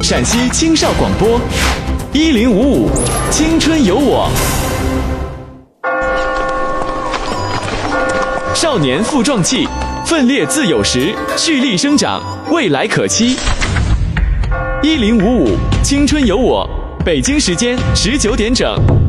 陕西青少广播1055青春有我。少年富壮气，奋烈自有时，蓄力生长，未来可期。1055青春有我，北京时间19点整。